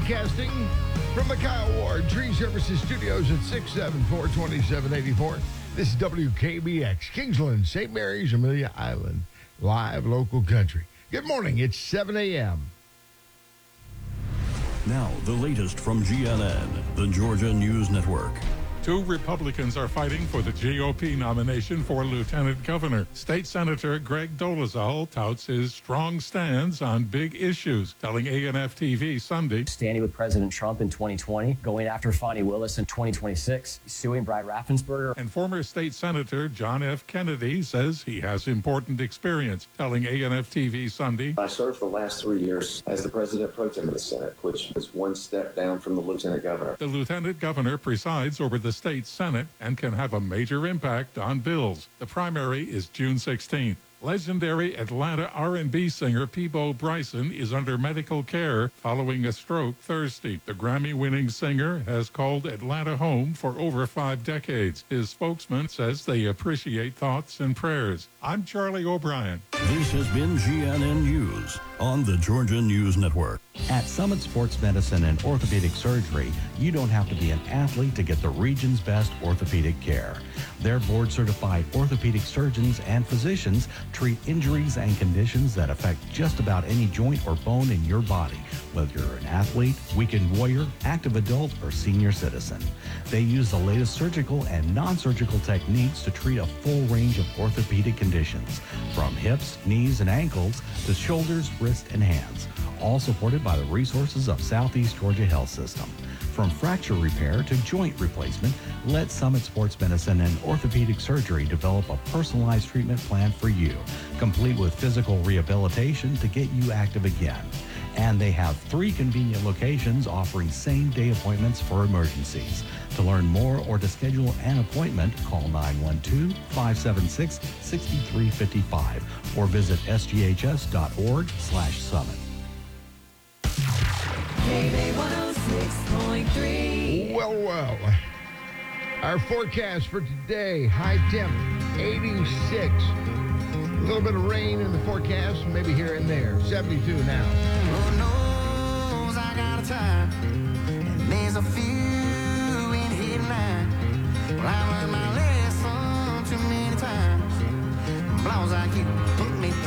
Broadcasting from the Kyle Ward Tree Services Studios at 674-2784. This is WKBX, Kingsland, St. Mary's, Amelia Island, live local country. Good morning, it's 7 a.m. Now, the latest from GNN, the Georgia News Network. Two Republicans are fighting for the GOP nomination for Lieutenant Governor. State Senator Greg Dolezal touts his strong stands on big issues, telling ANF-TV Sunday. Standing with President Trump in 2020, going after Fani Willis in 2026, suing Brad Raffensperger. And former State Senator John F. Kennedy says he has important experience, telling ANF-TV Sunday. I served the last 3 years as the President Pro Tem of the Senate, which is one step down from the Lieutenant Governor. The Lieutenant Governor presides over the state Senate and can have a major impact on bills. The primary is June 16th. Legendary Atlanta R&B singer Peabo Bryson is under medical care following a stroke Thursday. The Grammy-winning singer has called Atlanta home for over 5 decades. His spokesman says they appreciate thoughts and prayers. I'm Charlie O'Brien. This has been GNN News on the Georgia News Network. At Summit Sports Medicine and Orthopedic Surgery, you don't have to be an athlete to get the region's best orthopedic care. Their board-certified orthopedic surgeons and physicians treat injuries and conditions that affect just about any joint or bone in your body, whether you're an athlete, weekend warrior, active adult, or senior citizen. They use the latest surgical and non-surgical techniques to treat a full range of orthopedic conditions, from hips, knees, and ankles to shoulders, wrists, and hands, all supported by the resources of Southeast Georgia Health System. From fracture repair to joint replacement, let Summit Sports Medicine and Orthopedic Surgery develop a personalized treatment plan for you, complete with physical rehabilitation to get you active again. And they have 3 convenient locations offering same-day appointments for emergencies. To learn more or to schedule an appointment, call 912-576-6355 or visit sghs.org/summit. Well. Our forecast for today, high temp, 86. A little bit of rain in the forecast, maybe here and there. 72 now. Lord knows I got a time, and there's a few in here tonight. Well, I learned my lesson too many times. Blows like you put me